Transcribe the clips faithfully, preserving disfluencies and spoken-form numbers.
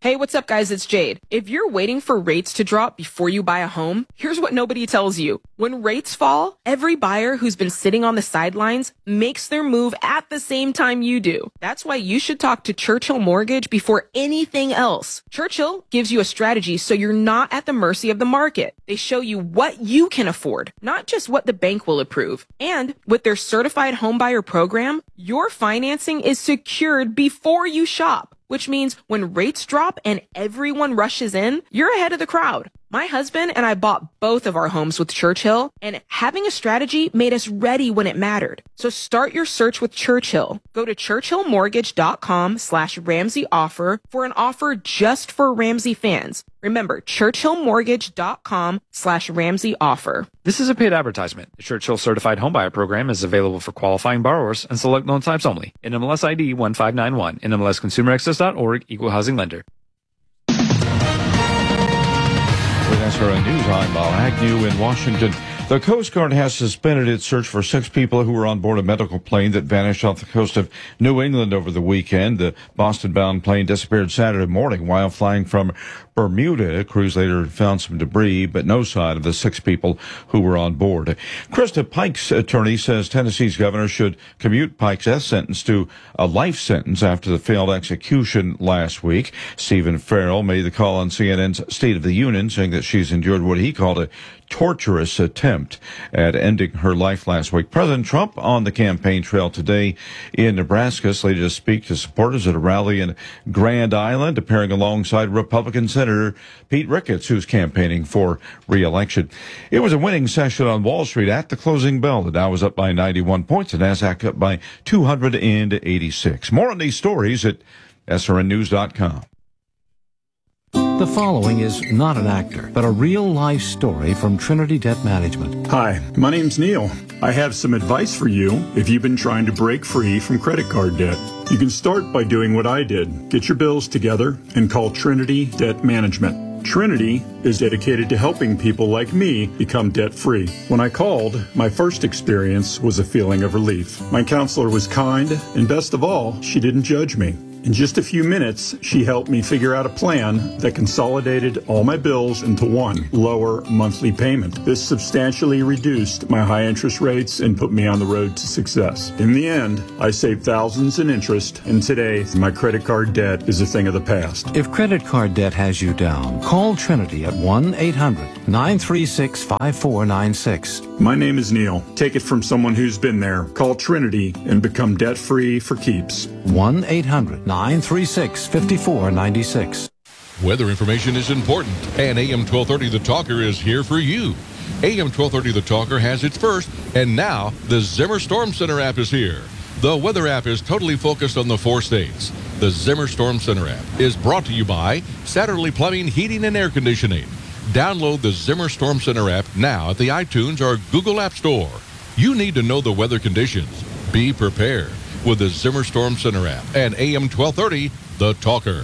Hey, what's up, guys? It's Jade. If you're waiting for rates to drop before you buy a home, here's what nobody tells you. When rates fall, every buyer who's been sitting on the sidelines makes their move at the same time you do. That's why you should talk to Churchill Mortgage before anything else. Churchill gives you a strategy so you're not at the mercy of the market. They show you what you can afford, not just what the bank will approve. And with their certified homebuyer program, your financing is secured before you shop, which means when rates drop and everyone rushes in, you're ahead of the crowd. My husband and I bought both of our homes with Churchill, and having a strategy made us ready when it mattered. So start your search with Churchill. Go to churchillmortgage.com slash Ramsey offer for an offer just for Ramsey fans. Remember, churchillmortgage.com slash Ramsey offer. This is a paid advertisement. The Churchill Certified Homebuyer Program is available for qualifying borrowers and select loan types only. N M L S I D one five nine one. N M L S consumer access dot org. Equal housing lender. With S R N News, I'm Bob Agnew in Washington. The Coast Guard has suspended its search for six people who were on board a medical plane that vanished off the coast of New England over the weekend. The Boston-bound plane disappeared Saturday morning while flying from Bermuda. Crews later found some debris, but no sign of the six people who were on board. Krista Pike's attorney says Tennessee's governor should commute Pike's death sentence to a life sentence after the failed execution last week. Stephen Farrell made the call on C N N's State of the Union, saying that she's endured what he called a torturous attempt at ending her life last week. President Trump on the campaign trail today in Nebraska, slated to speak to supporters at a rally in Grand Island, appearing alongside Republican Senator Pete Ricketts, who's campaigning for re-election. It was a winning session on Wall Street at the closing bell. The Dow was up by ninety-one points, the Nasdaq up by two hundred eighty-six. More on these stories at S R N news dot com. The following is not an actor, but a real-life story from Trinity Debt Management. Hi, my name's Neil. I have some advice for you if you've been trying to break free from credit card debt. You can start by doing what I did. Get your bills together and call Trinity Debt Management. Trinity is dedicated to helping people like me become debt-free. When I called, my first experience was a feeling of relief. My counselor was kind, and best of all, she didn't judge me. In just a few minutes, she helped me figure out a plan that consolidated all my bills into one lower monthly payment. This substantially reduced my high interest rates and put me on the road to success. In the end, I saved thousands in interest, and today, my credit card debt is a thing of the past. If credit card debt has you down, call Trinity at one eight hundred nine three six five four nine six. My name is Neil. Take it from someone who's been there. Call Trinity and become debt-free for keeps. one eight hundred nine three six five four nine six. Weather information is important, and A M twelve thirty The Talker is here for you. A M twelve thirty The Talker has its first, and now the Zimmer Storm Center app is here. The weather app is totally focused on the four states. The Zimmer Storm Center app is brought to you by Satterley Plumbing, Heating, and Air Conditioning. Download the Zimmer Storm Center app now at the iTunes or Google App Store. You need to know the weather conditions. Be prepared with the Zimmer Storm Center app and A M twelve thirty The Talker.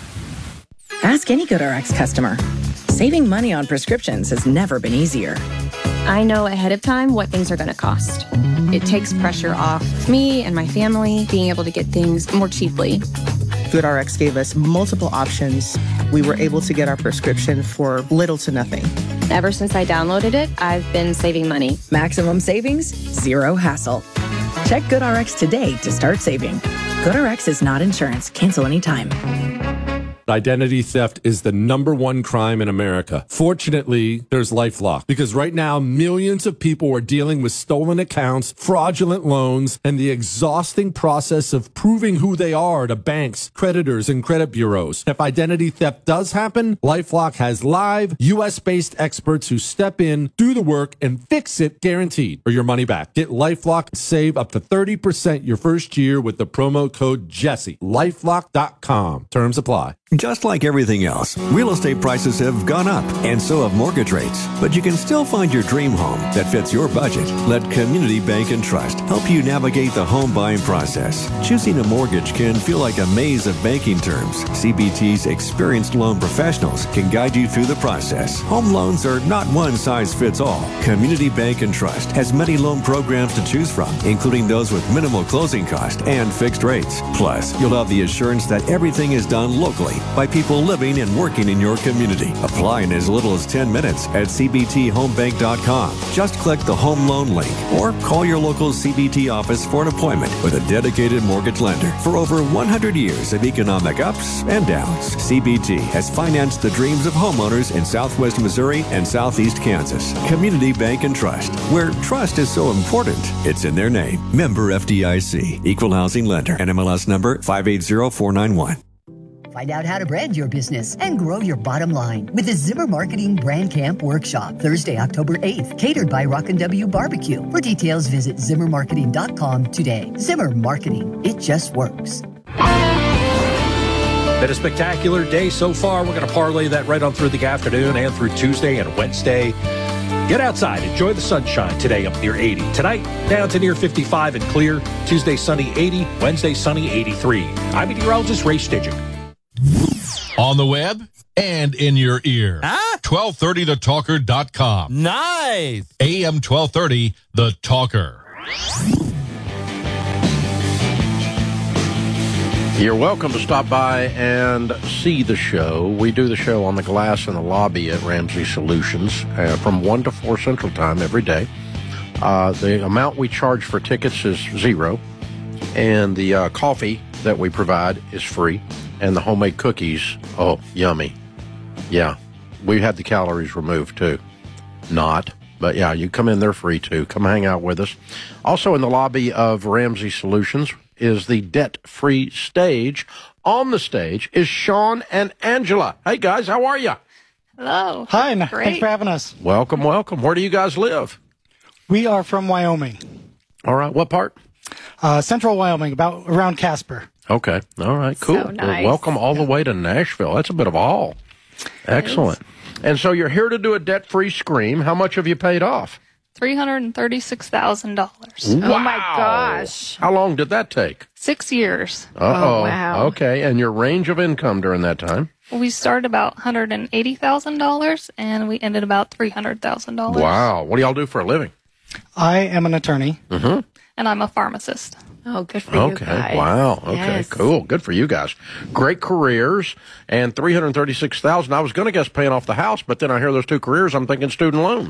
Ask any GoodRx customer. Saving money on prescriptions has never been easier. I know ahead of time what things are going to cost. It takes pressure off me and my family being able to get things more cheaply. GoodRx gave us multiple options. We were able to get our prescription for little to nothing. Ever since I downloaded it, I've been saving money. Maximum savings, zero hassle. Check GoodRx today to start saving. GoodRx is not insurance. Cancel anytime. Identity theft is the number one crime in America. Fortunately, there's LifeLock, because right now millions of people are dealing with stolen accounts, fraudulent loans, and the exhausting process of proving who they are to banks, creditors, and credit bureaus. If identity theft does happen, LifeLock has live U S-based experts who step in, do the work, and fix it guaranteed, or your money back. Get LifeLock and save up to thirty percent your first year with the promo code Jesse. LifeLock dot com. Terms apply. Just like everything else, real estate prices have gone up, and so have mortgage rates. But you can still find your dream home that fits your budget. Let Community Bank and Trust help you navigate the home buying process. Choosing a mortgage can feel like a maze of banking terms. C B T's experienced loan professionals can guide you through the process. Home loans are not one size fits all. Community Bank and Trust has many loan programs to choose from, including those with minimal closing cost and fixed rates. Plus, you'll have the assurance that everything is done locally by people living and working in your community. Apply in as little as ten minutes at c b t home bank dot com. Just click the home loan link or call your local C B T office for an appointment with a dedicated mortgage lender. For over one hundred years of economic ups and downs, C B T has financed the dreams of homeowners in Southwest Missouri and Southeast Kansas. Community Bank and Trust, where trust is so important, it's in their name. Member F D I C, Equal Housing Lender, N M L S number five eight zero four nine one. Find out how to brand your business and grow your bottom line with the Zimmer Marketing Brand Camp Workshop, Thursday, October eighth, catered by Rockin' W Barbecue. For details, visit zimmer marketing dot com today. Zimmer Marketing, it just works. Been a spectacular day so far. We're going to parlay that right on through the afternoon and through Tuesday and Wednesday. Get outside. Enjoy the sunshine today up near eighty. Tonight, down to near fifty-five and clear. Tuesday, sunny eighty. Wednesday, sunny eighty-three. I'm meteorologist Ray Stidgen. On the web and in your ear. Huh? twelve thirty the talker dot com. Nice. A M twelve thirty, The Talker. You're welcome to stop by and see the show. We do the show on the glass in the lobby at Ramsey Solutions uh, from one to four Central Time every day. Uh, the amount we charge for tickets is zero, and the uh, coffee that we provide is free, and the homemade cookies, oh, yummy. Yeah, we had the calories removed too. Not, but yeah, you come in, they're free too. Come hang out with us. Also in the lobby of Ramsey Solutions is the debt-free stage. On the stage is Sean and Angela. Hey, guys, how are you? Hello. Hi, Great. thanks for having us. Welcome, welcome. Where do you guys live? We are from Wyoming. All right, what part? Uh, central Wyoming, about around Casper. Okay, all right, cool. So nice. Well, welcome all the way to Nashville. That's a bit of a haul. Excellent. And so you're here to do a debt-free scream. How much have you paid off? three hundred thirty-six thousand dollars. Wow. Oh, my gosh. How long did that take? Six years. Uh-oh. Oh, wow. Okay, and your range of income during that time? We started about one hundred eighty thousand dollars, and we ended about three hundred thousand dollars. Wow. What do y'all do for a living? I am an attorney. Mm-hmm. And I'm a pharmacist. Oh, good for Okay. you guys. Wow. Okay. Yes. Cool. Good for you guys. Great careers and three hundred thirty-six thousand. I was going to guess paying off the house, but then I hear those two careers. I'm thinking student loans.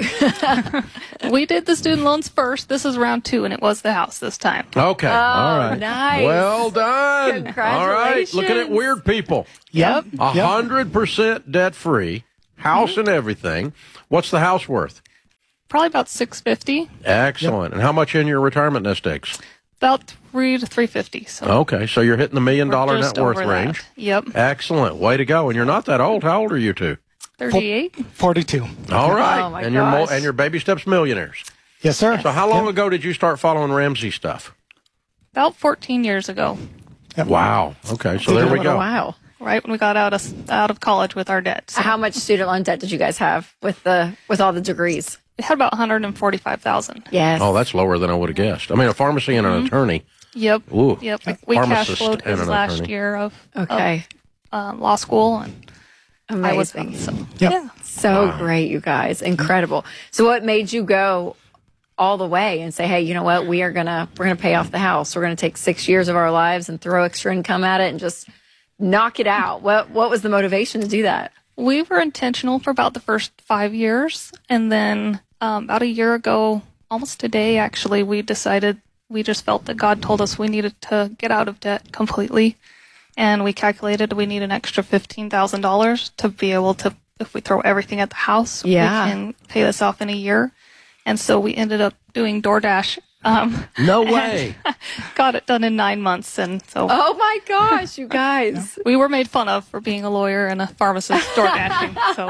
We did the student loans first. This is round two, and it was the house this time. Okay. Oh, All right. nice. Well done. Congratulations. All right. Looking at weird people. Yep. A hundred percent debt free, house and everything. What's the house worth? Probably about six hundred fifty dollars. Excellent. And how much in your retirement nest eggs? About three to three fifty. So Okay, so you're hitting the million dollar we're net just worth over that. range. Yep. Excellent. Way to go. And you're not that old. How old are you two? thirty-eight. forty-two. All right. Oh, my and you're mo- gosh. and you're baby steps millionaires. Yes, sir. So how long Yep. ago did you start following Ramsey stuff? About fourteen years ago. Yep. Wow. Okay, so there we go. Wow. Right when we got out of out of college with our debt. So How much student loan debt did you guys have with the with all the degrees? we had about one hundred forty-five thousand. Yes. Oh, that's lower than I would have guessed. I mean, a pharmacy and an attorney. Yep. Ooh, Yep. a We cash pharmacist flowed and his an last attorney. year of, Okay. of uh, law school, and I was Amazing. so Yep. yeah. So great, you guys. Incredible. So what made you go all the way and say, hey, you know what? We are going to, we're going to pay off the house. We're going to take six years of our lives and throw extra income at it and just knock it out. What, what was the motivation to do that? We were intentional for about the first five years, and then um, about a year ago, almost today, actually, we decided we just felt that God told us we needed to get out of debt completely, and we calculated we need an extra fifteen thousand dollars to be able to, if we throw everything at the house, Yeah. we can pay this off in a year. And so we ended up doing DoorDash. Um, No way. got it done in nine months, and so Oh my gosh, you guys. we were made fun of for being a lawyer and a pharmacist door dashing. So,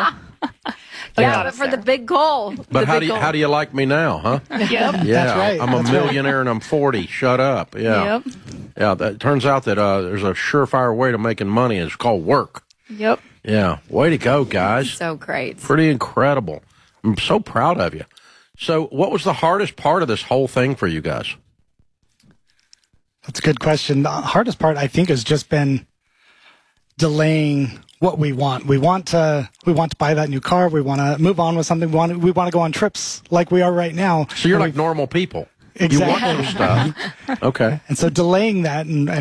but Yeah, got but us for the there. big goal. But the how big do you goal. how do you like me now, huh? Yep. Yeah, That's right. I'm a That's right. millionaire and I'm forty. Shut up. Yeah. Yep. Yeah, that turns out that uh, there's a surefire way to making money. It's called work. Yep. Yeah. Way to go, guys. So great. Pretty incredible. I'm so proud of you. So what was the hardest part of this whole thing for you guys? That's a good question. The hardest part, I think, has just been delaying what we want. We want to we want to buy that new car. We want to move on with something. We want to, we want to go on trips like we are right now. So you're And like we've- normal people. Exactly. You want some stuff. Okay. And so delaying that and, and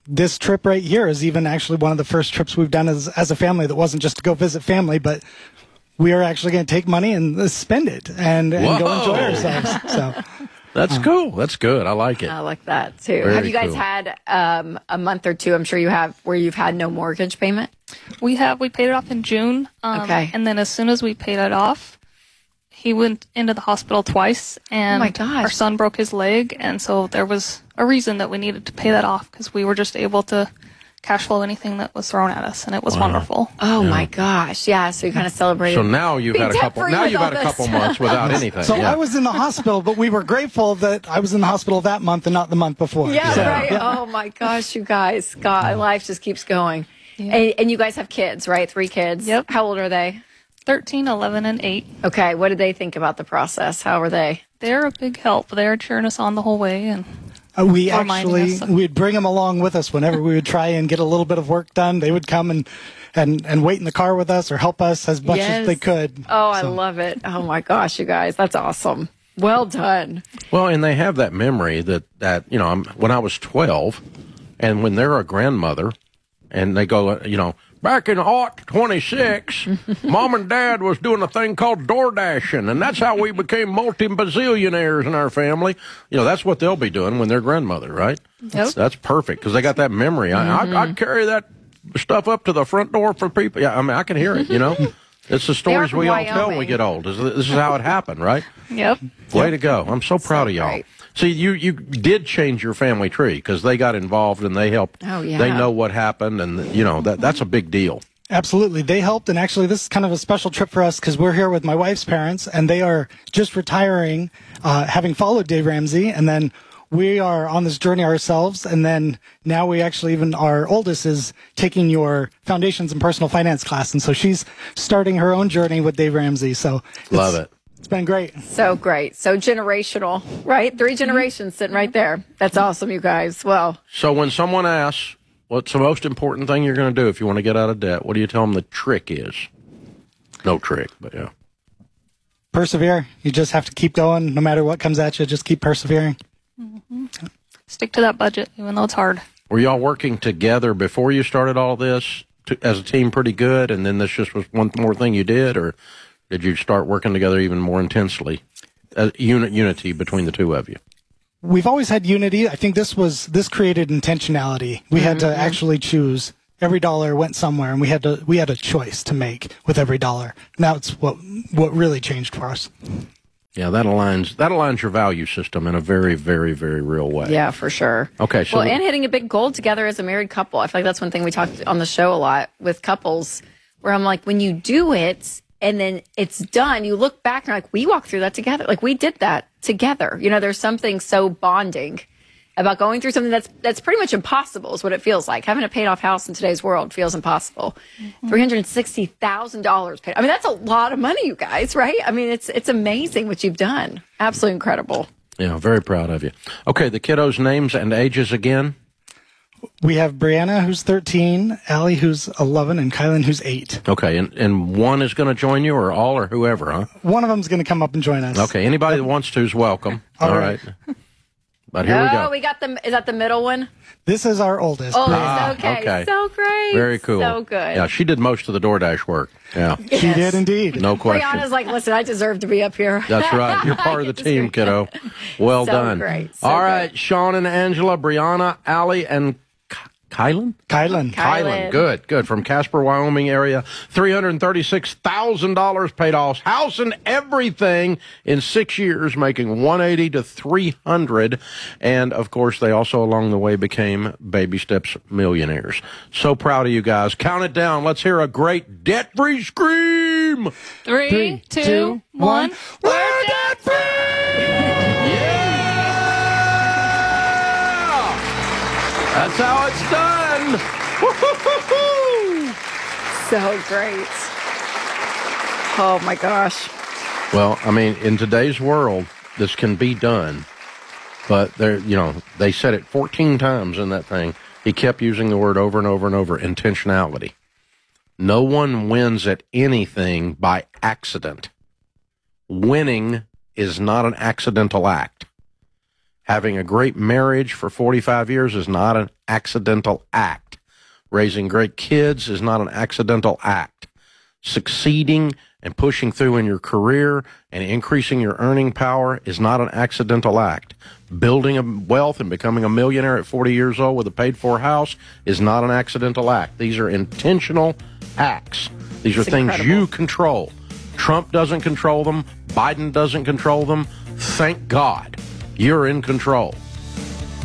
this trip right here is even actually one of the first trips we've done as as a family that wasn't just to go visit family, but we are actually going to take money and uh, spend it and, and go enjoy ourselves. So that's cool. That's good. I like it. I like that too. Very have you guys cool. had um, a month or two? I'm sure you have, where you've had no mortgage payment. We have. We paid it off in June. Um, Okay. And then as soon as we paid it off, he went into the hospital twice, and Oh my gosh. our son broke his leg, and so there was a reason that we needed to pay that off, because we were just able to cash flow anything that was thrown at us, and it was Wow. wonderful. Oh my gosh! Yeah, so you kind of celebrated. So now you've being had a couple. debt-free Now with you've all had a this. couple months without anything. So yeah. I was in the hospital, but we were grateful that I was in the hospital that month and not the month before. Yeah, So, right. yeah. Oh my gosh, you guys! God, life just keeps going. And, and you guys have kids, right? Three kids. Yep. How old are they? thirteen, eleven, and eight. Okay. What did they think about the process? How were they? They're a big help. They're cheering us on the whole way, and Uh, we reminding actually us. we'd bring them along with us whenever we would try and get a little bit of work done. They would come and and and wait in the car with us or help us as much Yes. as they could. Oh, I So- love it. Oh my gosh, you guys, that's awesome. Well done. Well, and they have that memory that, that you know, I'm, when I was twelve, and when they're a grandmother, and they go, uh, you know, back in aught twenty-six, Mom and Dad was doing a thing called door dashing, and that's how we became multi-bazillionaires in our family. You know, that's what they'll be doing when they're grandmother, right? Yep. That's perfect, because they got that memory. I, I'd, I'd carry that stuff up to the front door for people. Yeah, I mean, I can hear it, you know? It's the stories from we all tell when we Wyoming. get old. This is, this is how it happened, right? Yep. Way to go. I'm so proud of y'all. great. See, you, you did change your family tree because they got involved and they helped. Oh, yeah. They know what happened, and, you know, that that's a big deal. Absolutely. They helped. And actually, this is kind of a special trip for us because we're here with my wife's parents and they are just retiring, uh, having followed Dave Ramsey. And then we are on this journey ourselves. And then now we actually, even our oldest is taking your foundations and personal finance class. And so she's starting her own journey with Dave Ramsey. So it's- Love it. It's been great. So great. So generational, right? Three generations sitting right there. That's awesome, you guys. Well, So when someone asks, what's the most important thing you're going to do if you want to get out of debt, what do you tell them the trick is? No trick, but yeah. Persevere. You just have to keep going no matter what comes at you. Just keep persevering. Stick to that budget, even though it's hard. Were y'all working together before you started all this to, as a team pretty good, and then this just was one more thing you did, or did you start working together even more intensely? Uh, unit unity between the two of you. We've always had unity. I think this was this created intentionality. We had to actually choose. Every dollar went somewhere, and we had to we had a choice to make with every dollar. And that's what what really changed for us. Yeah, that aligns that aligns your value system in a very, very, very real way. yeah, for sure. Okay, so Well, and hitting a big goal together as a married couple. I feel like that's one thing we talked on the show a lot with couples, where I'm like, when you do it and then it's done, you look back and you're like, we walked through that together. Like we did that together. You know, there's something so bonding about going through something that's that's pretty much impossible is what it feels like. Having a paid off house in today's world feels impossible. three hundred sixty thousand dollars paid. I mean, that's a lot of money, you guys, right? I mean, it's it's amazing what you've done. Absolutely incredible. yeah, very proud of you. Okay, the kiddos' names and ages again. We have Brianna, who's thirteen, Allie, who's eleven, and Kylan, who's eight. Okay, and, and one is going to join you, or all, or whoever, huh? One of them's going to come up and join us. Okay, anybody that wants to is welcome. All all right. right. But here we oh, go. we got the, is that the middle one? This is our oldest. Oh, Ah, okay. okay. So great. Very cool. So good. Yeah, she did most of the DoorDash work. Yeah, Yes. She did indeed. no question. Brianna's like, listen, I deserve to be up here. That's right. You're part of the team, kiddo. Well So done. great. So All right, Sean and Angela, Brianna, Allie, and Ky- Kylan? Kylan. Kylan. Good, good. From Casper, Wyoming area. three hundred thirty-six thousand dollars paid off. House and everything in six years, making one hundred eighty to three hundred. And, of course, they also along the way became baby steps millionaires. So proud of you guys. Count it down. Let's hear a great debt-free scream. Three, Three, two, two, one. We're debt-free! Yeah! That's how it's done. Woo-hoo-hoo-hoo! So great. Oh my gosh. Well, I mean, in today's world, this can be done, but there, you know, they said it fourteen times in that thing. He kept using the word over and over and over, intentionality. No one wins at anything by accident. Winning is not an accidental act. Having a great marriage for forty-five years is not an accidental act. Raising great kids is not an accidental act. Succeeding and pushing through in your career and increasing your earning power is not an accidental act. Building a wealth and becoming a millionaire at forty years old with a paid-for house is not an accidental act. These are intentional acts. These are It's things incredible. you control. Trump doesn't control them. Biden doesn't control them. Thank God you're in control.